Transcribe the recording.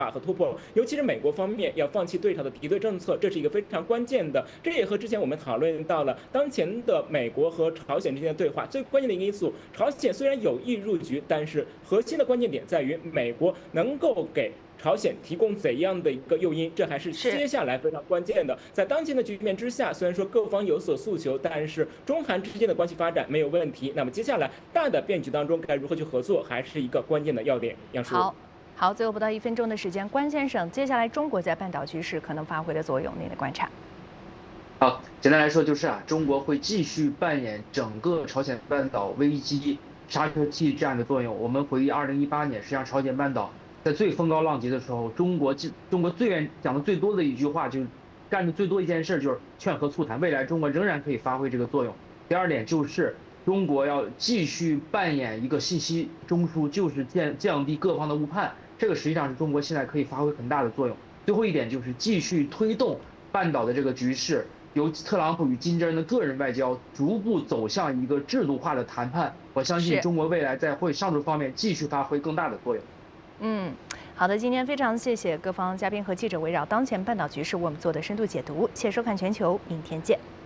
和突破，尤其是美国方面要放弃对朝的敌对政策，这是一个非常关键的。这也和之前我们讨论到了当前的美国和朝鲜之间的对话最关键的一个因素。朝鲜虽然有意入局，但是核心的关键点在于美国能够给朝鲜提供怎样的一个诱因，这还是是。 接下来非常关键的。在当前的局面之下，虽然说各方有所诉求，但是中韩之间的关系发展没有问题。那么接下来大的变局当中该如何去合作，还是一个关键的要点。杨叔， 好，好，最后不到1分钟的时间，关先生，接下来中国在半岛局势可能发挥的作用，您的观察？ 好，简单来说就是中国会继续扮演整个朝鲜半岛危机刹车器这样的作用。我们回忆2018年，实际上朝鲜半岛在最风高浪急的时候，中国最愿讲的最多的一句话，就是干的最多一件事就是劝和促谈。未来中国仍然可以发挥这个作用。第二点就是中国要继续扮演一个信息中枢，就是降低各方的误判，这个实际上是中国现在可以发挥很大的作用。最后一点就是继续推动半岛的这个局势。由特朗普与金正恩的个人外交逐步走向一个制度化的谈判，我相信中国未来在会上述方面继续发挥更大的作用。 好的，今天非常谢谢各方嘉宾和记者围绕当前半岛局势为我们做的深度解读。谢谢收看全球，明天见。